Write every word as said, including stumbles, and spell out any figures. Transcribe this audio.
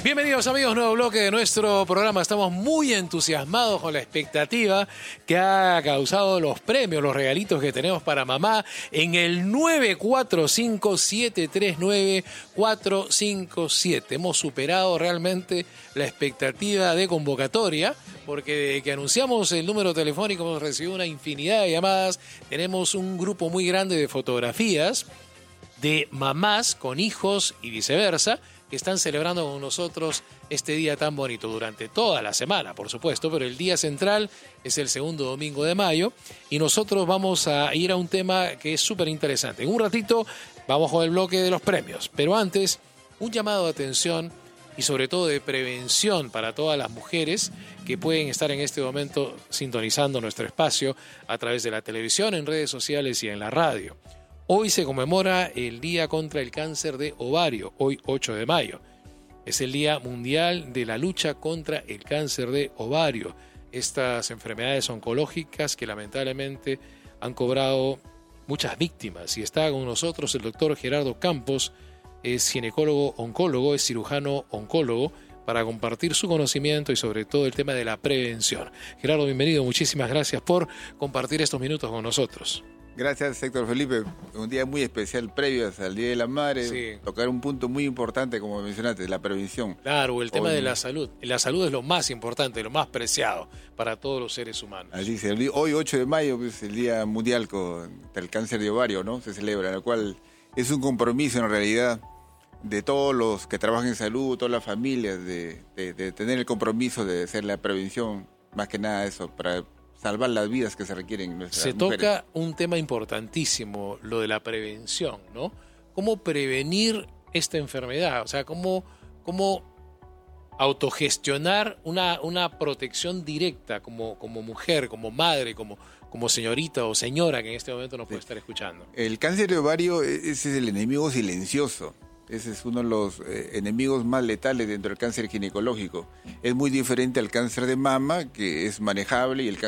Bienvenidos amigos, nuevo bloque de nuestro programa. Estamos muy entusiasmados con la expectativa que ha causado los premios, los regalitos que tenemos para mamá en el nueve cuatro cinco, siete tres nueve, cuatro cinco siete. Hemos superado realmente la expectativa de convocatoria porque desde que anunciamos el número telefónico hemos recibido una infinidad de llamadas. Tenemos un grupo muy grande de fotografías de mamás con hijos y viceversa, que están celebrando con nosotros este día tan bonito durante toda la semana, por supuesto, pero el día central es el segundo domingo de mayo y nosotros vamos a ir a un tema que es súper interesante. En un ratito vamos con el bloque de los premios, pero antes un llamado de atención y sobre todo de prevención para todas las mujeres que pueden estar en este momento sintonizando nuestro espacio a través de la televisión, en redes sociales y en la radio. Hoy se conmemora el Día contra el Cáncer de Ovario, hoy ocho de mayo. Es el Día Mundial de la Lucha contra el Cáncer de Ovario. Estas enfermedades oncológicas que lamentablemente han cobrado muchas víctimas. Y está con nosotros el doctor Gerardo Campos, es ginecólogo oncólogo, es cirujano oncólogo, para compartir su conocimiento y sobre todo el tema de la prevención. Gerardo, bienvenido, muchísimas gracias por compartir estos minutos con nosotros. Gracias, Héctor Felipe. Un día muy especial previo al Día de la Madre. Sí. Tocar un punto muy importante, como mencionaste, la prevención. Claro, el tema hoy, de la salud. La salud es lo más importante, lo más preciado para todos los seres humanos. Así es. Hoy, ocho de mayo, es pues, el Día Mundial contra el Cáncer de Ovario, ¿no? Se celebra, lo cual es un compromiso en realidad de todos los que trabajan en salud, todas las familias, de, de, de tener el compromiso de hacer la prevención, más que nada eso, para salvar las vidas que se requieren en nuestras Se mujeres. Toca un tema importantísimo, lo de la prevención, ¿no? ¿Cómo prevenir esta enfermedad? O sea, ¿cómo, cómo autogestionar una, una protección directa como, como mujer, como madre, como, como señorita o señora que en este momento nos puede estar escuchando? El cáncer de ovario, ese es el enemigo silencioso. Ese es uno de los eh, enemigos más letales dentro del cáncer ginecológico. Es muy diferente al cáncer de mama, que es manejable, y el cáncer